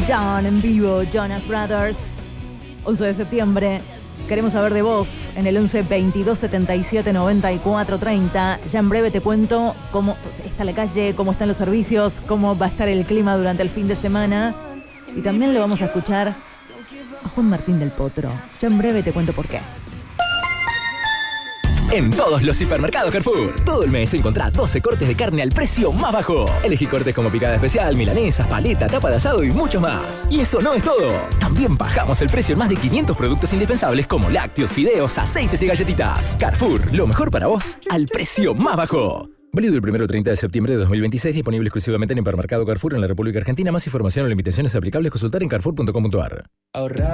Down en vivo, Jonas Brothers. 11 de septiembre. Queremos saber de vos en el 11 22 77 94 30. Ya en breve te cuento cómo está la calle, cómo están los servicios, cómo va a estar el clima durante el fin de semana. Y también lo vamos a escuchar a Juan Martín del Potro. Ya en breve te cuento por qué. En todos los hipermercados Carrefour, todo el mes encontrá 12 cortes de carne al precio más bajo. Elegí cortes como picada especial, milanesas, paleta, tapa de asado y muchos más. Y eso no es todo. También bajamos el precio en más de 500 productos indispensables como lácteos, fideos, aceites y galletitas. Carrefour, lo mejor para vos, al precio más bajo. Válido el 1 al 30 de septiembre de 2026, disponible exclusivamente en Hipermercado Carrefour en la República Argentina. Más información o limitaciones aplicables, consultar en carrefour.com.ar.